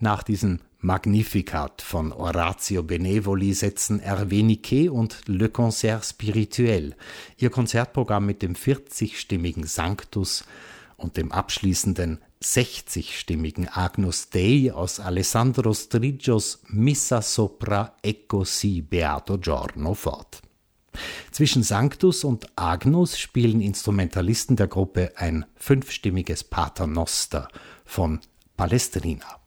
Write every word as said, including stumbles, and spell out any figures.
Nach diesem Magnificat von Orazio Benevoli setzen Hervé Niquet und Le Concert Spirituel ihr Konzertprogramm mit dem vierzigstimmigen Sanctus und dem abschließenden sechzigstimmigen Agnus Dei aus Alessandro Strigios Missa sopra e così beato giorno fort. Zwischen Sanctus und Agnus spielen Instrumentalisten der Gruppe ein fünfstimmiges Paternoster von Palestrina.